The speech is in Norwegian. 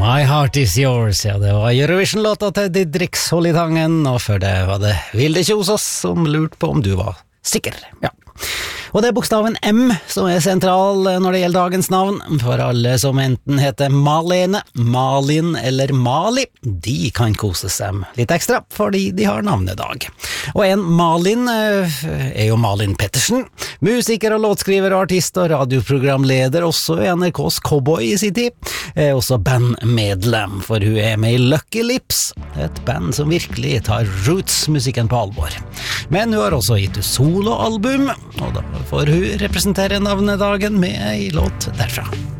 My Heart Is Yours, ja, det var Eurovision-låta til Didrik Solitangen, og før det var det Vilde Kjosås som lurte på om du var sikker, ja. Og det er bokstaven M som er sentral når det gjelder dagens navn, for alle som enten heter Malene, Malin eller Mali, de kan kose seg litt ekstra, fordi de har navnedag. Og en Malin er jo Malin Pettersen, musiker og låtskriver og artist og radioprogramleder, også i NRKs Cowboy i sin tid, er også bandmedlem, for hun er med i Lucky Lips, et band som virkelig tar roots-musikken på alvor. Men hun har også gitt ut soloalbum, og da får hun representere navnedagen med en låt derfra.